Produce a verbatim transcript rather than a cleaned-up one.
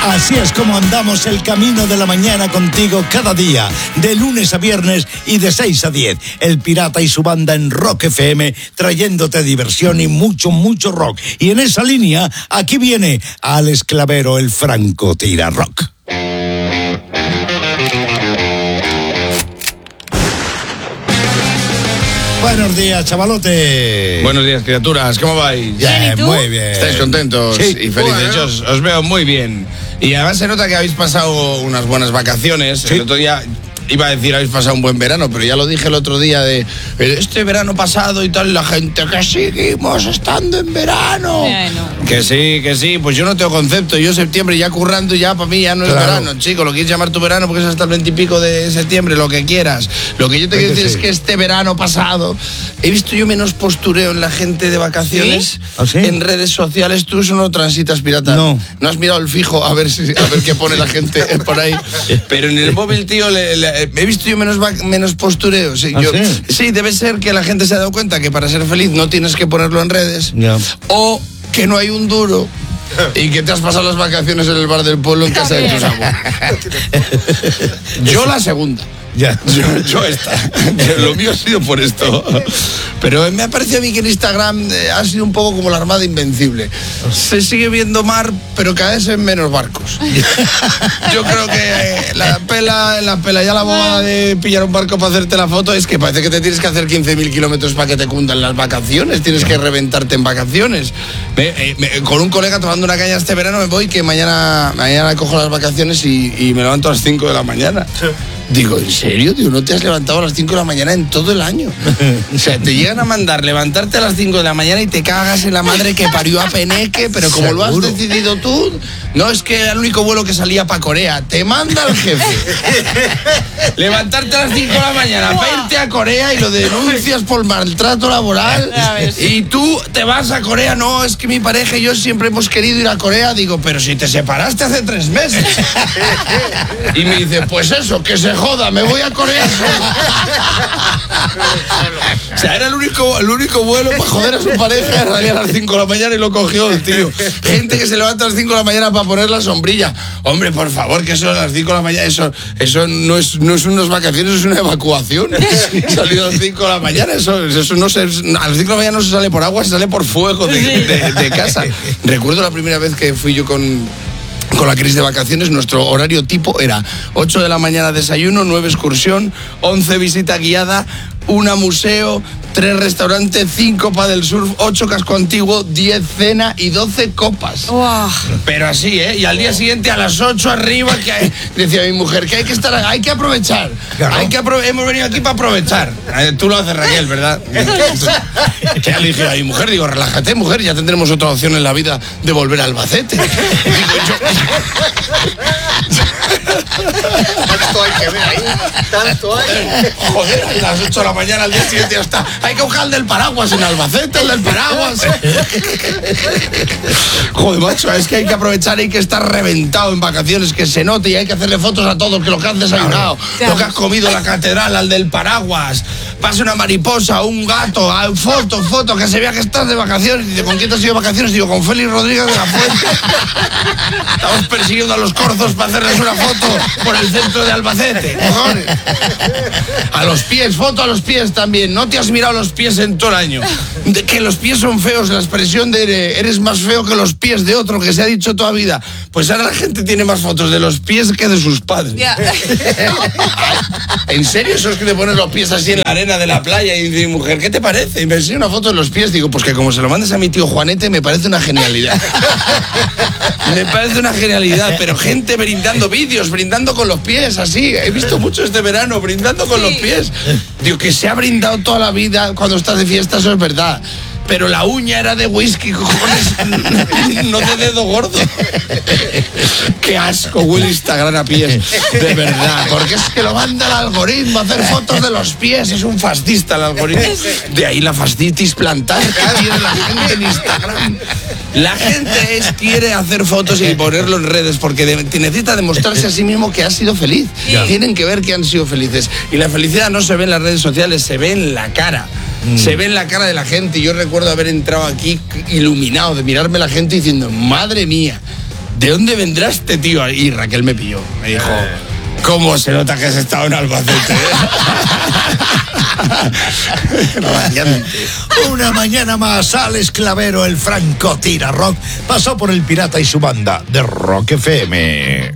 Así es como andamos el camino de la mañana contigo cada día, de lunes a viernes y de seis a diez. El Pirata y su banda en Rock F M, trayéndote diversión y mucho, mucho rock. Y en esa línea, aquí viene Alex Clavero, el Franco Tira Rock. Buenos días, chavalote. Buenos días, criaturas. ¿Cómo vais? Bien, muy bien. ¿Estáis contentos Sí. y felices? Bueno. Yo os, os veo muy bien. Y además se nota que habéis pasado unas buenas vacaciones. Sí. El otro día iba a decir habéis pasado un buen verano, pero ya lo dije el otro día de este verano pasado y tal, la gente que seguimos estando en verano. Bueno. Que sí, que sí. Pues yo no tengo concepto. Yo septiembre ya currando, ya para mí ya no es Claro. verano, chico. Lo quieres llamar tu verano porque es hasta el veintipico de septiembre, lo que quieras. Lo que yo te quiero decir Sí. es que este verano pasado he visto yo menos postureo en la gente de vacaciones. ¿Sí? ¿Ah, sí? En redes sociales. Tú eso no transitas, pirata. No. No has mirado el fijo a ver si, a ver qué pone la gente por ahí. Pero en el móvil, tío, le, le- he visto yo menos, va- menos postureo. Sí, ¿Ah, yo- sí? sí, debe ser que la gente se ha dado cuenta que para ser feliz no tienes que ponerlo en redes. Ya. O que no hay un duro. Y que te has pasado las vacaciones en el bar del pueblo en casa de tus abuelos. Yo la segunda. Ya. Yo, yo esta. Lo mío ha sido por esto. Pero me ha parecido a mí que en Instagram eh, ha sido un poco como la Armada Invencible. Se sigue viendo mar, pero cada vez en menos barcos. Yo creo que eh, la pela, la pela ya la bobada de pillar un barco para hacerte la foto es que parece que te tienes que hacer quince mil kilómetros para que te cundan las vacaciones. Tienes que reventarte en vacaciones. Me- eh, me- con un colega tomando una caña este verano me voy que mañana, mañana cojo las vacaciones y, y me levanto a las cinco de la mañana. Digo, ¿en serio? Digo, ¿no te has levantado a las cinco de la mañana en todo el año? O sea, te llegan a mandar levantarte a las cinco de la mañana y te cagas en la madre que parió a Peneque, pero como lo has Seguro. decidido tú, no es que era el único vuelo que salía para Corea, te manda el jefe. Levantarte a las cinco de la mañana, para irte a Corea y lo denuncias por maltrato laboral Ya ves. y tú te vas a Corea. No, es que mi pareja y yo siempre hemos querido ir a Corea. Digo, pero si te separaste hace tres meses. Y me dice, pues eso, que se joda, me voy a Corea solo. O sea, era el único, el único vuelo para joder a su pareja. Salía a las cinco de la mañana y lo cogió el tío. Gente que se levanta a las cinco de la mañana para poner la sombrilla. Hombre, por favor, que eso a las cinco de la mañana, eso, eso no es, no es unas vacaciones, es una evacuación. Salido a las cinco de la mañana, eso, eso no se, a las cinco de la mañana no se sale por agua, se sale por fuego de, de- de casa. Recuerdo la primera vez que fui yo con... Con la crisis de vacaciones, nuestro horario tipo era ocho de la mañana desayuno, nueve excursión, once visita guiada, una museo, tres restaurantes, cinco paddle surf, ocho casco antiguo, diez cena y doce copas. Wow. Pero así, ¿eh? Y al día siguiente a las ocho arriba, que hay- decía mi mujer, que hay que estar, hay que aprovechar. Claro. Hay que aprove- hemos venido aquí para aprovechar. Eh, Tú lo haces, Raquel, ¿verdad? Que ya le dije a mi mujer, digo, relájate, mujer, ya tendremos otra opción en la vida de volver a Albacete. Digo, yo... Tanto hay que ver ahí, tanto hay. Joder, a las ocho de la mañana al día siguiente ya está. Hay que buscar el del paraguas en Albacete, el del paraguas. Joder, macho, es que hay que aprovechar, hay que estar reventado en vacaciones, que se note y hay que hacerle fotos a todos, que lo que has desayunado, Claro. lo que has comido en la catedral, al del paraguas. Pase una mariposa, un gato, ah, foto, foto, que se vea que estás de vacaciones. Dice, ¿con quién te has ido de vacaciones? Digo, con Félix Rodríguez de la Fuente. Estamos persiguiendo a los corzos para hacerles una foto por el centro de Albacete, cojones. A los pies, foto a los pies también. No te has mirado los pies en todo el año. De que los pies son feos, la expresión de eres más feo que los pies de otro, que se ha dicho toda vida. Pues ahora la gente tiene más fotos de los pies que de sus padres. Ya. ¿En serio? Eso es que te pones los pies así en la arena de la playa y dice, mujer, ¿qué te parece? Y me enseña una foto de los pies. Digo, pues que como se lo mandes a mi tío Juanete, me parece una genialidad. Me parece una genialidad, pero gente brindando vídeos, brindando con los pies, así. He visto mucho este verano, brindando con Sí. los pies. Digo, que se ha brindado toda la vida cuando estás de fiesta, eso es verdad. Pero la uña era de whisky, cojones, no de dedo gordo. Qué asco huele Instagram a pies, de verdad. Porque es que lo manda el algoritmo a hacer fotos de los pies. Es un fascista el algoritmo. De ahí la fascitis plantar que tiene la gente en Instagram. La gente es, quiere hacer fotos y ponerlo en redes porque de, necesita demostrarse a sí mismo que ha sido feliz. Ya. Tienen que ver que han sido felices. Y la felicidad no se ve en las redes sociales, se ve en la cara. Mm. Se ve en la cara de la gente. Yo recuerdo haber entrado aquí iluminado, de mirarme la gente diciendo, madre mía, ¿de dónde vendrá este tío? Y Raquel me pilló, me dijo, ¿cómo se nota que has estado en Albacete? Una mañana más, Alex Clavero, el franco tira rock, pasó por el Pirata y su banda de Rock F M.